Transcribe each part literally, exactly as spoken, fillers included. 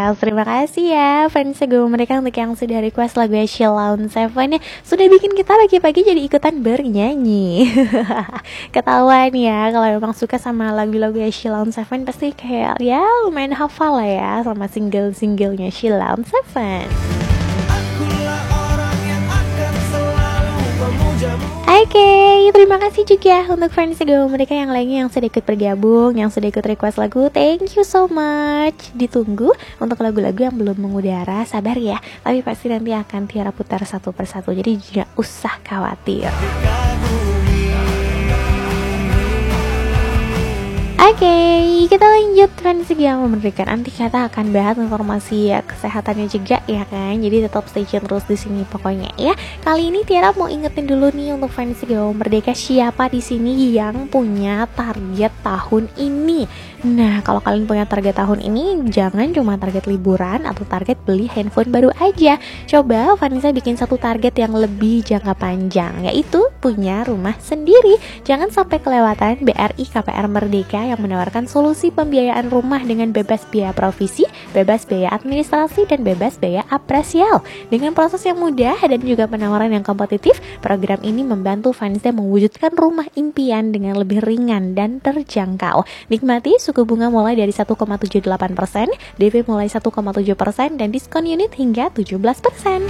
Yes, terima kasih ya fans gue mereka untuk yang sudah request lagu Sheila on Seven ya. Sudah bikin kita pagi-pagi jadi ikutan bernyanyi. Ketahuan ya kalau memang suka sama lagu-lagu Sheila on Seven pasti kayak ya lumayan hafal lah ya sama single-singlenya Sheila on Seven. Oke, okay, terima kasih juga untuk fans gue mereka yang lainnya yang sudah ikut bergabung, yang sudah ikut request lagu. Thank you so much. Ditunggu untuk lagu-lagu yang belum mengudara, sabar ya. Tapi pasti nanti akan Tiara putar satu persatu, jadi jangan usah khawatir. Oke, okay, kita lanjut fans yang memberikan. Nanti kita akan bahas informasi ya, kesehatannya juga ya kan. Jadi tetap stay tune terus di sini pokoknya ya. Kali ini Tiara mau ingetin dulu nih untuk fans Gawa Merdeka, siapa di sini yang punya target tahun ini. Nah, kalau kalian punya target tahun ini, jangan cuma target liburan atau target beli handphone baru aja. Coba Vanessa bikin satu target yang lebih jangka panjang, yaitu punya rumah sendiri. Jangan sampai kelewatan B R I K P R Merdeka yang menawarkan solusi pembiayaan rumah dengan bebas biaya provisi, bebas biaya administrasi, dan bebas biaya apresial. Dengan proses yang mudah dan juga penawaran yang kompetitif, program ini membantu Vanessa mewujudkan rumah impian dengan lebih ringan dan terjangkau. Nikmati suku bunga mulai dari satu koma tujuh delapan persen, D P mulai satu koma tujuh persen, dan diskon unit hingga tujuh belas persen.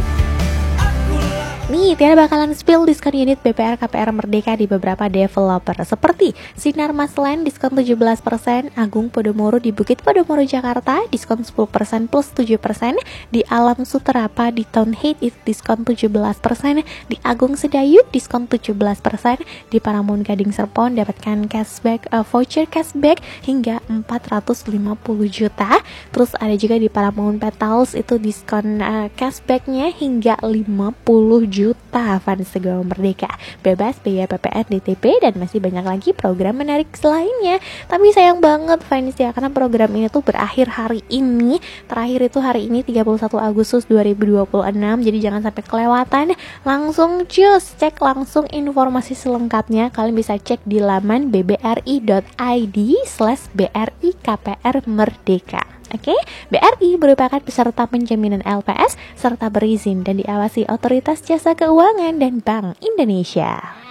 Nih, Tiara bakalan spill diskon unit B P R K P R Merdeka di beberapa developer seperti Sinar Mas Land diskon tujuh belas persen, Agung Podomoro di Bukit Podomoro Jakarta diskon sepuluh persen plus tujuh persen, di Alam Suterapa di Town Heights diskon tujuh belas persen, di Agung Sedayu diskon tujuh belas persen, di Paramount Gading Serpong dapatkan cashback uh, voucher cashback hingga empat ratus lima puluh juta. Terus ada juga di Paramount Petals itu diskon uh, cashbacknya hingga lima puluh juta fans Gawa Merdeka, bebas biaya P P N D T P, dan masih banyak lagi program menarik selainnya. Tapi sayang banget fans ya, karena program ini tuh berakhir hari ini. Terakhir itu hari ini tiga puluh satu Agustus dua ribu dua puluh enam. Jadi jangan sampai kelewatan. Langsung cus cek langsung informasi selengkapnya. Kalian bisa cek di laman b b r i dot i d slash b r i k p r merdeka. Oke, okay? B R I merupakan peserta penjaminan L P S serta berizin dan diawasi Otoritas Jasa Keuangan dan Bank Indonesia.